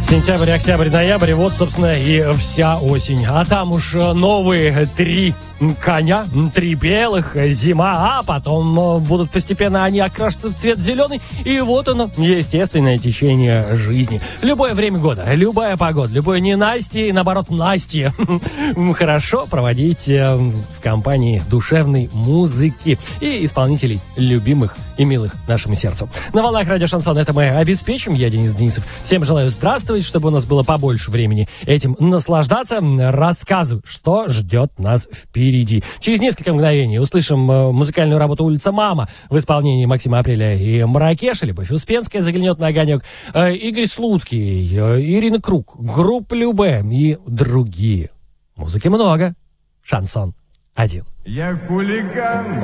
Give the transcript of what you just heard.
Сентябрь, октябрь, ноябрь, вот, собственно, и вся осень. А там уж новые 3 коня, 3 белых, зима, а потом будут постепенно они окрашиваться в цвет зеленый. И вот оно, естественное течение жизни. Любое время года, любая погода, любое ненастье и, наоборот, настье. Хорошо проводить в компании душевной музыки и исполнителей, любимых и милых нашему сердцу. На волнах радио Шансон это мы обеспечим. Я Денис Денисов. Всем желаю здравствовать, чтобы у нас было побольше времени этим наслаждаться. Рассказываю, что ждет нас впереди. Через несколько мгновений услышим музыкальную работу «Улица Мама» в исполнении Максима Апреля и Маракеша. Любовь Успенская заглянет на огонек. Игорь Слуцкий, Ирина Круг, группа Любэ и другие. Музыки много. Шансон 1. Я хулиган.